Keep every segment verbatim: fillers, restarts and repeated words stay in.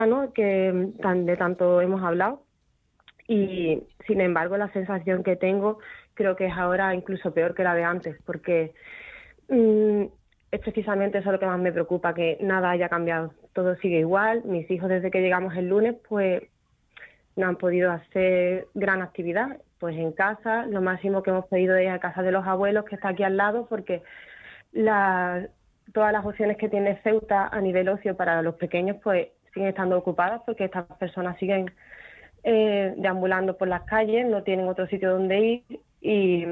¿no?, que tan, de tanto hemos hablado. Y sin embargo la sensación que tengo creo que es ahora incluso peor que la de antes, porque mmm, es precisamente eso lo que más me preocupa, que nada haya cambiado, todo sigue igual. Mis hijos desde que llegamos el lunes pues no han podido hacer gran actividad, pues en casa, lo máximo que hemos podido ir a casa de los abuelos, que está aquí al lado, porque la, todas las opciones que tiene Ceuta a nivel ocio para los pequeños pues siguen estando ocupadas, porque estas personas siguen eh, deambulando por las calles, no tienen otro sitio donde ir y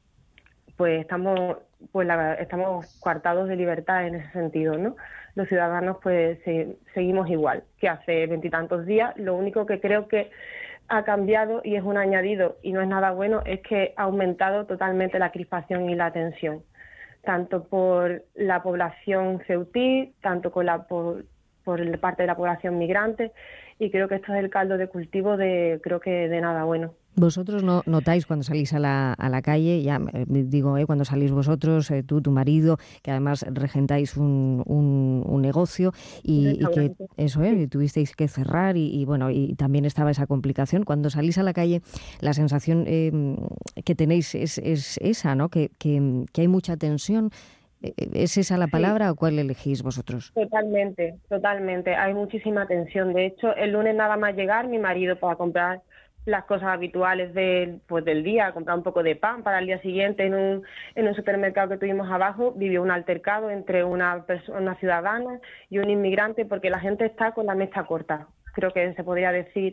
pues estamos pues la, estamos coartados de libertad en ese sentido, ¿no? Los ciudadanos pues se, seguimos igual que hace veintitantos días. Lo único que creo que ha cambiado, y es un añadido y no es nada bueno, es que ha aumentado totalmente la crispación y la tensión, tanto por la población ceutí, tanto con la por, por parte de la población migrante, y creo que esto es el caldo de cultivo de creo que de nada bueno. Vosotros no notáis cuando salís a la, a la calle, ya eh, digo, eh, cuando salís vosotros, eh, tú, tu marido, que además regentáis un, un, un negocio y, y que eso, eh, tuvisteis que cerrar y, y bueno, y también estaba esa complicación. Cuando salís a la calle, la sensación eh, que tenéis es, es esa, ¿no? Que, que, que hay mucha tensión. ¿Es esa la palabra sí. o cuál elegís vosotros? Totalmente, totalmente. Hay muchísima tensión. De hecho, el lunes nada más llegar, mi marido para comprar las cosas habituales del, pues del día, comprar un poco de pan para el día siguiente en un, en un supermercado que tuvimos abajo, vivió un altercado entre una persona, una ciudadana y un inmigrante, porque la gente está con la mecha corta. Creo que se podría decir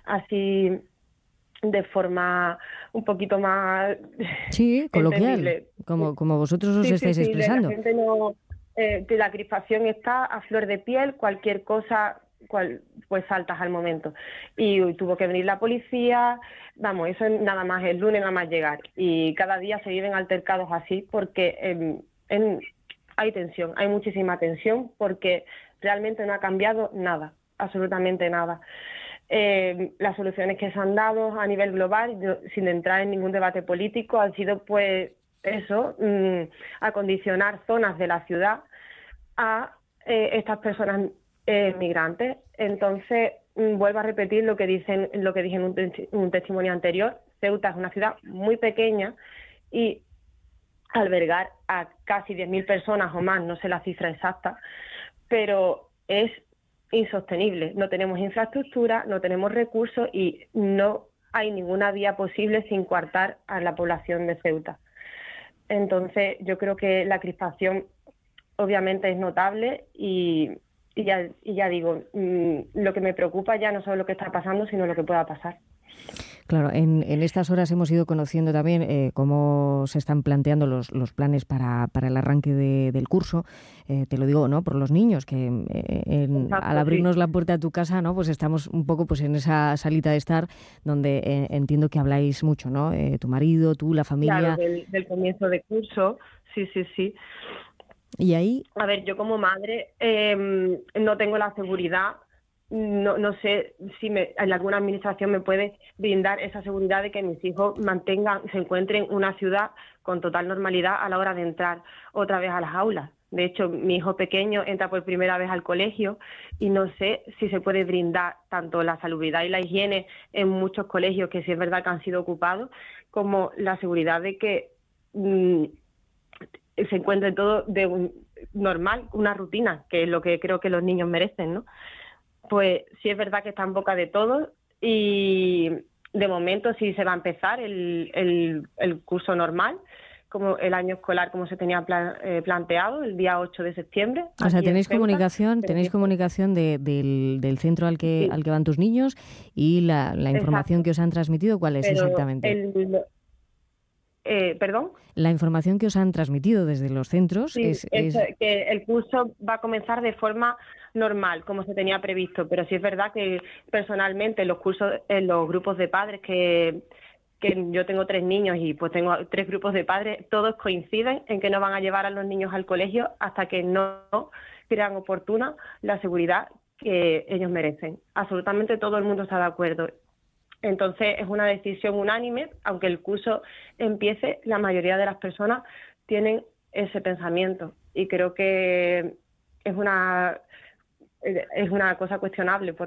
así de forma un poquito más sí, coloquial, como, como vosotros os sí, estáis sí, sí, expresando. La gente no, eh, que la crispación está a flor de piel, cualquier cosa cual, pues saltas al momento. Y tuvo que venir la policía, vamos, eso es nada más, el lunes nada más llegar. Y cada día se viven altercados así porque en, en, hay tensión, hay muchísima tensión, porque realmente no ha cambiado nada, absolutamente nada. Eh, las soluciones que se han dado a nivel global, yo, sin entrar en ningún debate político, han sido pues eso, mmm, acondicionar zonas de la ciudad a eh, estas personas eh, migrantes. Entonces, mmm, vuelvo a repetir lo que dicen, lo que dije en un, te- un testimonio anterior. Ceuta es una ciudad muy pequeña y albergar a casi diez mil personas o más, no sé la cifra exacta, pero es insostenible. No tenemos infraestructura, no tenemos recursos y no hay ninguna vía posible sin coartar a la población de Ceuta. Entonces, yo creo que la crispación obviamente es notable y, y, ya, y ya digo, mmm, lo que me preocupa ya no solo lo que está pasando, sino lo que pueda pasar. Claro, en, en estas horas hemos ido conociendo también eh, cómo se están planteando los, los planes para, para el arranque de, del curso. Eh, te lo digo, ¿no? Por los niños, que eh, en, Exacto, al abrirnos sí. la puerta de tu casa, ¿no? Pues estamos un poco pues en esa salita de estar donde eh, entiendo que habláis mucho, ¿no? Eh, tu marido, tú, la familia. Claro, del, del comienzo de curso, sí, sí, sí. Y ahí... A ver, yo como madre eh, no tengo la seguridad, no, no sé si me, en alguna administración me puede brindar esa seguridad de que mis hijos mantengan, se encuentren en una ciudad con total normalidad a la hora de entrar otra vez a las aulas. De hecho, mi hijo pequeño entra por primera vez al colegio y no sé si se puede brindar tanto la salubridad y la higiene en muchos colegios, que sí es verdad que han sido ocupados, como la seguridad de que mmm, se encuentre todo de un, normal, una rutina, que es lo que creo que los niños merecen, ¿no? Pues sí es verdad que está en boca de todos y de momento sí se va a empezar el, el, el curso normal, como el año escolar como se tenía plan, eh, planteado, el día ocho de septiembre. O sea, tenéis Ceuta, comunicación, tenéis comunicación de, del, del centro al que, sí, al que van tus niños y la, la información exacto. que os han transmitido, ¿cuál es Pero exactamente? el, eh, ¿Perdón? La información que os han transmitido desde los centros Sí, es, es es... que el curso va a comenzar de forma normal, como se tenía previsto, pero sí es verdad que personalmente los cursos, en los grupos de padres que, que yo tengo tres niños y pues tengo tres grupos de padres, todos coinciden en que no van a llevar a los niños al colegio hasta que no crean oportuna la seguridad que ellos merecen. Absolutamente todo el mundo está de acuerdo. Entonces es una decisión unánime, aunque el curso empiece, la mayoría de las personas tienen ese pensamiento y creo que es una es una cosa cuestionable.